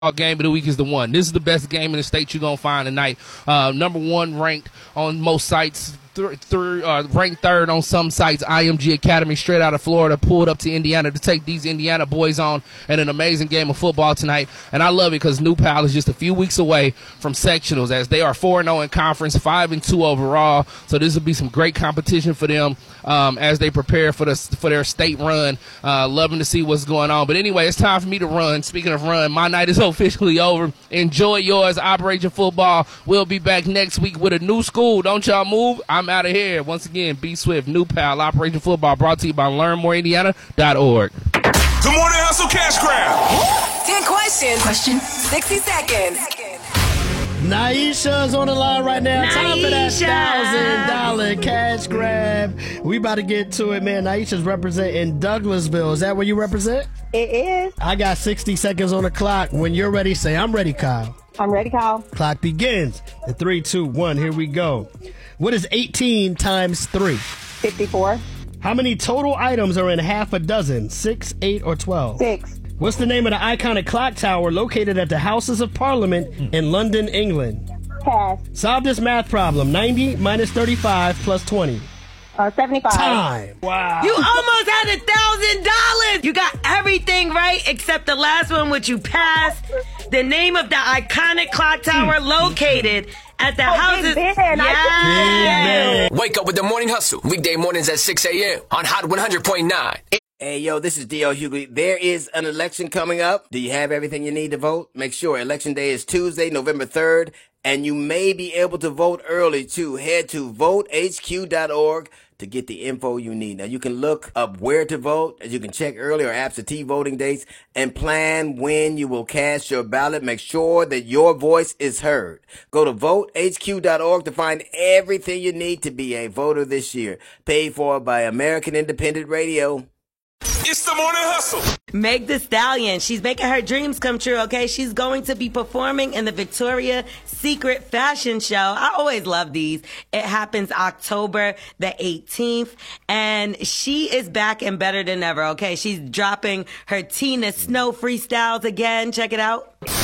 game of the week is the one. This is the best game in the state you're going to find tonight. Number one ranked on most sites. Ranked third on some sites. IMG Academy, straight out of Florida, pulled up to Indiana to take these Indiana boys on in an amazing game of football tonight. And I love it because New Pal is just a few weeks away from sectionals, as they are 4-0 in conference, 5-2 overall. So this will be some great competition for them as they prepare for their state run. Loving to see what's going on. But anyway, it's time for me to run. Speaking of run, my night is officially over. Enjoy yours. Operation Football. We'll be back next week with a new school. Don't y'all move. I'm out of here. Once again, Be Swift, New Pal, Operation Football, brought to you by LearnMoreIndiana.org. Good morning, Hustle Cash Grab. 10 questions. 60 seconds. Naisha's on the line right now. Time for that $1,000 cash grab. We about to get to it, man. Naisha's representing Douglasville. Is that where you represent? It is. I got 60 seconds on the clock. When you're ready, say, I'm ready, Kyle. I'm ready, Kyle. Clock begins. In 3, 2, 1, here we go. What is 18 times 3? 54. How many total items are in half a dozen? 6, 8, or 12? 6. What's the name of the iconic clock tower located at the Houses of Parliament in London, England? Pass. Solve this math problem. 90 minus 35 plus 20. 75. Time. Wow. You almost had $1,000. You got everything right except the last one, which you passed. The name of the iconic clock tower located at the houses. Yeah. Wake up with the Morning Hustle. Weekday mornings at 6 a.m. on Hot 100.9. Hey, yo, this is D.L. Hughley. There is an election coming up. Do you have everything you need to vote? Make sure Election Day is Tuesday, November 3rd, and you may be able to vote early, too. Head to votehq.org to get the info you need. Now, you can look up where to vote, as you can check early or absentee voting dates, and plan when you will cast your ballot. Make sure that your voice is heard. Go to votehq.org to find everything you need to be a voter this year. Paid for by American Independent Radio. It's the Morning Hustle. Meg Thee Stallion, she's making her dreams come true, okay? She's going to be performing in the Victoria's Secret Fashion Show. I always love these. It happens October the 18th, and she is back and better than ever, okay? She's dropping her Tina Snow freestyles again. Check it out.